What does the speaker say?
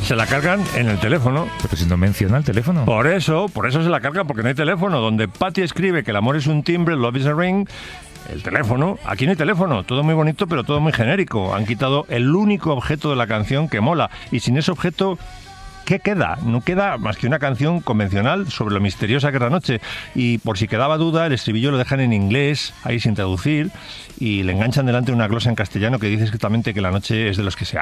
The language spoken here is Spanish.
Se la cargan en el teléfono. Pero si no menciona el teléfono. Por eso se la carga, porque no hay teléfono. Donde Patty escribe que el amor es un timbre, love is a ring, el teléfono, aquí no hay teléfono. Todo muy bonito, pero todo muy genérico. Han quitado el único objeto de la canción que mola. Y sin ese objeto, ¿qué queda? No queda más que una canción convencional sobre lo misteriosa que es la noche. Y por si quedaba duda, el estribillo lo dejan en inglés, ahí sin traducir, y le enganchan delante una glosa en castellano que dice exactamente que la noche es de los que se